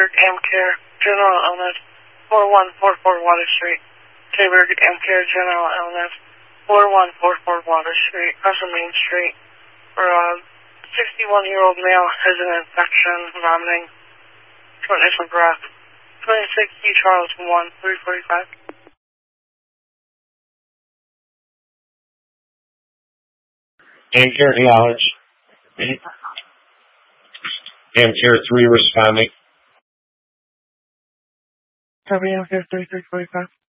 Tayberg Amcare General Illness, 4144 Water Street. Tayberg Amcare General Illness, 4144 Water Street, Russell Main Street. For a 61-year-old male has an infection, vomiting, shortness of breath. 26 E. Charles 1, 345. Amcare acknowledged. Amcare 3 responding. Copy Amcare 3345.